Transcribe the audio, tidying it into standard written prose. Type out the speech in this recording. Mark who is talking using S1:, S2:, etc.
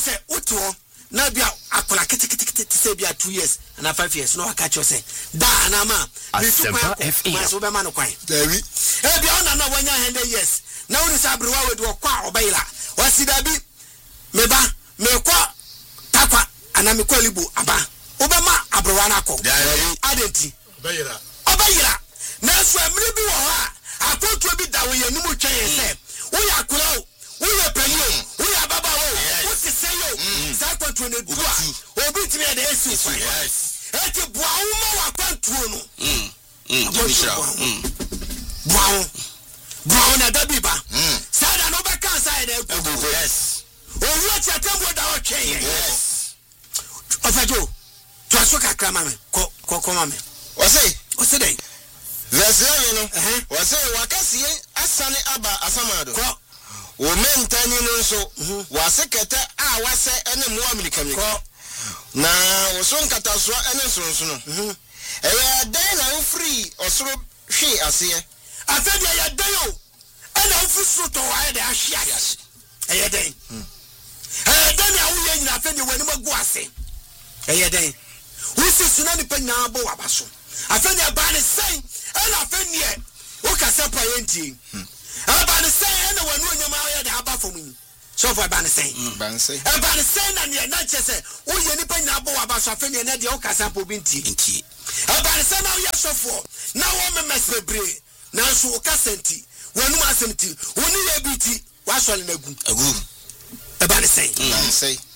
S1: say uto na bia akola kete say bia 2 years and 5 years no aka cho say da na ma me tu kwa so be ma no kwan
S2: Davi
S1: e bia ona na wanya 100 years na woni sa abrewa we do kwa obaila wasi dabi me ba me kwa takwa ana me kwa libu aba obema abrewa na ko adenti obayira na so amri bi wo ha akoto bi da wo yanimu twa yese wo ya kola wo ya panyo wo ya baba wo wo se seyo za kwantu ne dua obi timi na esi kwa eti bua wo ma wa kwantu no bua na dabi ba sada no be kan sa na egu owu ati atambo da o twen ofajo to aso kakra ma me ko ma me o se dey
S2: verse 11 no wo say wakasiye asane aba asamado ko wo mentani no so wa sekete a wase ene mo amerika na wo so nkataso ene sonso no dan na wo free osoro hwe ase
S1: afedia ya dan o ene wo fuso to wa de ahwe ase dan dan ya wo ye nyina afedia wani magu ase dan wo sisu na ni pa nyina bo wabaso afedia ba ne sen ena afedia wo kasa pa yenti aba ne sen ena wanu nyama ya de aba fomu so for aba ne sen aba ne sen na ne na chese wo ye ni pa nyina bo wabaso afedia na de wo kasa po binti aba ne sen na wo ya sofo na wo memes bebre na so wo kasa nti wanu asemti woni ye biti wa so le nagu aba ne sen